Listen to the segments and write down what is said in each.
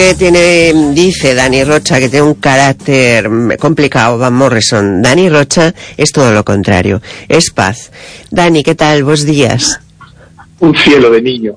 Dice Dani Rocha que tiene un carácter complicado, Van Morrison. Dani Rocha es todo lo contrario, es paz. Dani, ¿qué tal? Buenos días. Un cielo de niño.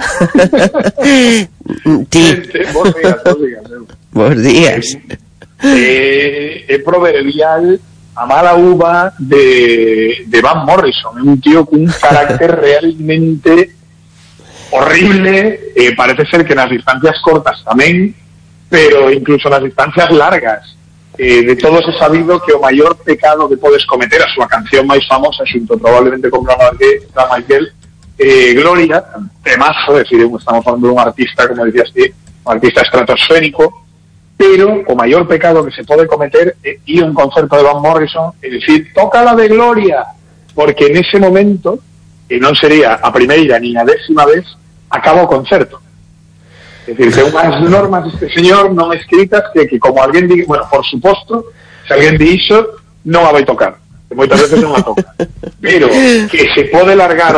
Buenos días. Es proverbial a mala uva de Van Morrison. Es un tío con un carácter realmente horrible. Parece ser que en las distancias cortas también, pero incluso en las distancias largas. De todos he sabido que o mayor pecado que podes cometer, a súa canción máis famosa xunto probablemente con Michael, Gloria, temazo, es decir, estamos falando de un artista, como decías ti, un artista estratosférico, pero o maior pecado que se pode cometer é ir a un concerto de Van Morrison e dicir, toca la de Gloria, porque en ese momento, e non sería a primeira ni a 10ª vez, acaba o concerto. É dicir, que unhas normas este señor non escritas que como alguén di, bueno, por suposto, se alguén di iso, non a vai tocar, que moitas veces non a toca, pero que se pode largar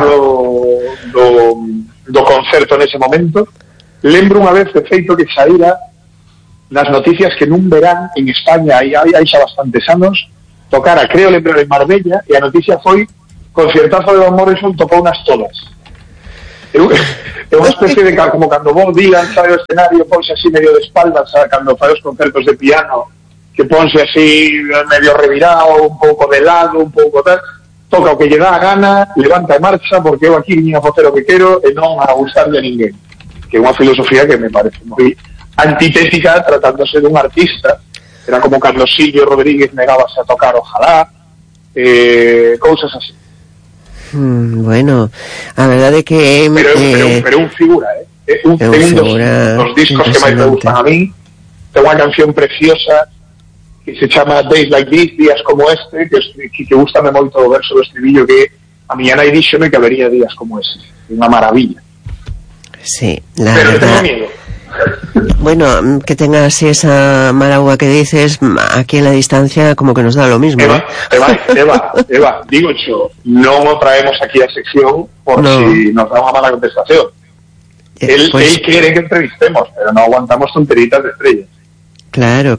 do concerto nese momento. Lembro unha vez de feito que saíra nas noticias que nun verán en España, aí xa bastantes anos, tocara, creo lembrar, en Marbella, e a noticia foi concertazo de Van Morrison, tocou unas todas. É unha especie de como cando Bob Dylan sabe o escenario, ponse así medio de espaldas, cando fai os concertos de piano, que ponse así medio revirado, un pouco de lado, un pouco tal, toca o que lle dá a gana, levanta e marcha, porque eu aquí viña a facer o que quero e non a gustarle a ninguén. Que é unha filosofía que me parece moi antitética tratándose dun artista. Era como Carlosillo Rodríguez negábase a tocar Ojalá, cousas así. Bueno, a verdade que pero un figura, un dos discos que máis me gustan a mí. Ten unha canción preciosa que se chama Days Like This, días como este, que gustame moito o verso do estribillo, que a miña nai díxome que habería días como este. Unha maravilla. Sí, pero verdad. Tengo miedo. Bueno, que tengas esa mala uva que dices, aquí en la distancia como que nos da lo mismo. Eva, digo yo, non o traemos aquí a sección por si nos da unha mala contestación. Él quiere que entrevistemos, pero no aguantamos tonteritas de estrellas. Claro.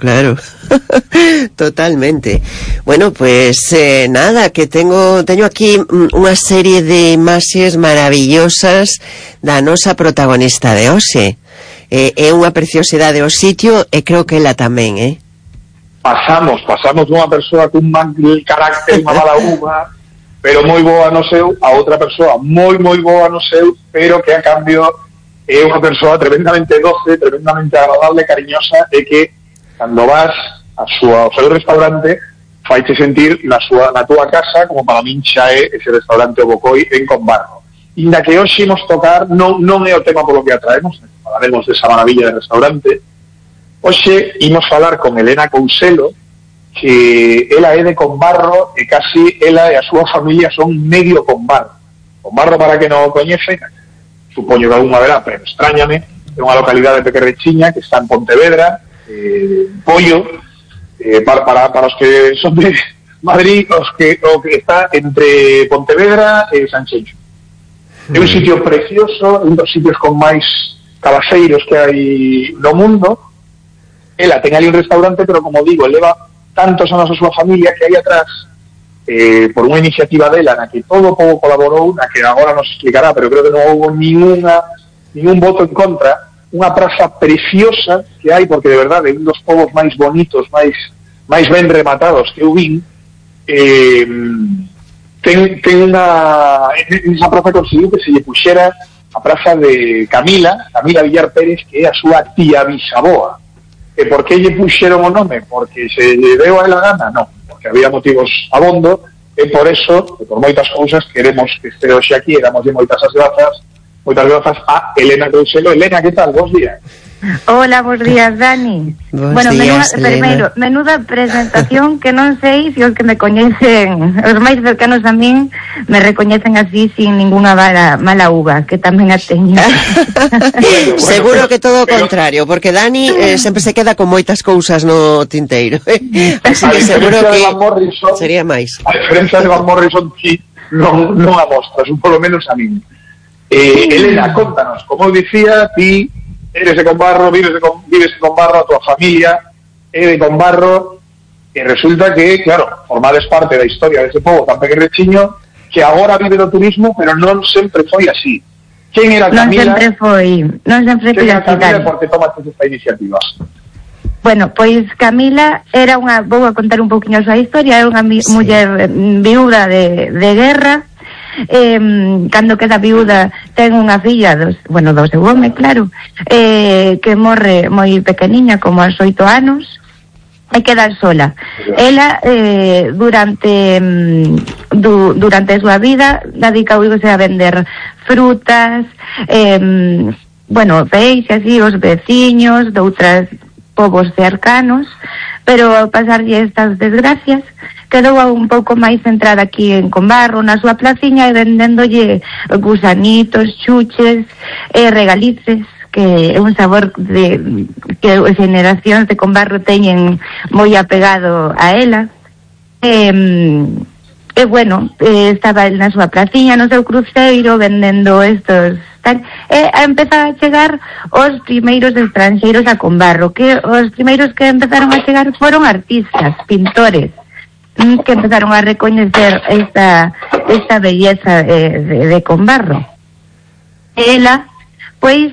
Totalmente. Bueno, pues nada, que teño aquí unha serie de imaxes maravillosas da nosa protagonista de hoxe. É unha preciosidade o sitio e creo que ela tamén, Pasamos dunha persoa cun mal carácter, unha mala uva, pero moi boa no seu, a outra persoa moi boa no seu, pero que a cambio é unha persoa tremendamente doce, tremendamente agradable, cariñosa, e que cando vas ao seu restaurante faiche sentir na túa casa, como para min xa é ese restaurante O Bocoi en Conbarro. Inda que hoxe imos tocar, non é o tema polo que atraemos, falaremos desa maravilla de restaurante. Hoxe imos falar con Elena Couselo, que ela é de Conbarro e casi ela e a súa familia son medio Conbarro. Conbarro, para que non o coñece, supoño que algunha verá, pero extrañame, é unha localidade pequerrechiña que está en Pontevedra, Pollo, para os que son de Madrid, o que está entre Pontevedra e Sanxenxo. É un sitio precioso, un dos sitios con máis cabaceiros que hai no mundo. Ela ten ali un restaurante, pero como digo, leva tantos anos a súa familia que aí atrás, por unha iniciativa dela na que todo o povo colaborou, na que agora nos explicará, pero creo que non houve ningún voto en contra, unha praza preciosa que hai, porque de verdade é un dos povos máis bonitos, máis ben rematados que eu vin. Ten esa praza conseguiu que se lle puxera a praza de Camila Villar Pérez, que é a súa tía bisaboa. E por que lle puxeron o nome? Porque se lle deu a ela gana? Non, porque había motivos abondo, e por eso, e por moitas cousas, queremos que este hoxe aquí, e damos moitas grazas a Elena Couselo. Elena, que tal? Bos días. Hola, bos días, Dani. Primeiro, menuda presentación, que non sei se os que me coñecen, os máis cercanos a min, me recoñecen así sin ninguna mala uva, que tamén a teño. Seguro que todo o contrario, porque Dani sempre se queda con moitas cousas no tinteiro. Así que seguro que sería máis. A diferencia de Van Morrison, sí, non a mostras, polo menos a min. Elena, contanos, como dicía, ti eres de Combarro, vives de Combarro, a tua familia é de Combarro, e resulta que, claro, formades parte da historia dese pobo tan pequenechiño que agora vive do turismo, pero non sempre foi así. Quen era Camila? Non sempre foi así. Quen era Camila porque tomaste esta iniciativa? Bueno, pois Camila era vou a contar un pouquinho a súa historia, era unha muller viúda de guerra. Cando queda viúda ten unha filla do seu home, claro, que morre moi pequeniña, como aos 8 anos, e queda sola. Ela durante a súa vida dedicouse a vender frutas, peixes, así, os veciños de outros povos cercanos, pero ao pasarlle estas desgracias quedou un pouco máis centrada aquí en Combarro, na súa placiña, e vendéndolle gusanitos, chuches e regalices, que é un sabor que as generacións de Combarro teñen moi apegado a ela. Estaba na súa placiña, no seu cruceiro, vendendo estos tal, e empezaba a chegar os primeiros estranxeiros a Combarro, que os primeiros que empezaron a chegar foron artistas, pintores, que empezaron a recoñecer esta belleza de Combarro. Ela, pois,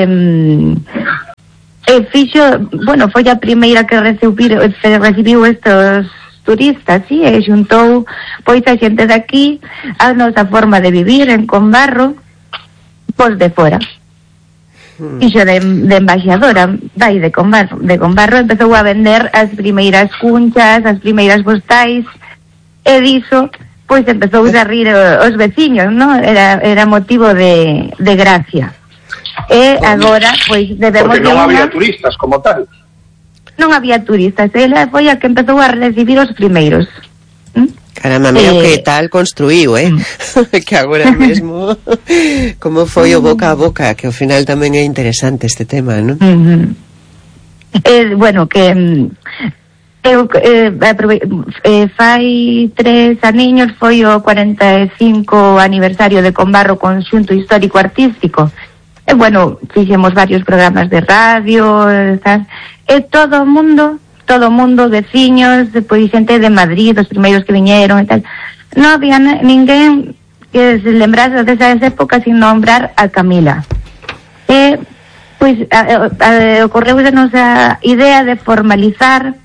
foi a primeira que recibiu estos turistas, e xuntou pois a xente de aquí a nosa forma de vivir en Combarro, pois de fora. Fixo de embaixadora de Combarro, empezou a vender as primeiras cunchas, as primeiras postais, e diso pois empezou a rir os veciños, non? Era motivo de gracia. E agora pois debemos... Porque non había turistas como tal. Non había turistas, ela foi a que empezou a recibir os primeiros. Caramba, mira que tal construíu, que agora mesmo como foi o boca a boca, que ao final tamén é interesante este tema, non? Fai 3 aniños foi o 45 aniversario de Combarro Conxunto Histórico Artístico. Fixemos varios programas de radio, e todo o mundo, veciños, depois xente de Madrid, os primeiros que viñeron e tal. Non había ninguén que se lembrase desas épocas sin nombrar a Camila. E, pois, ocorreu-nos a idea de formalizar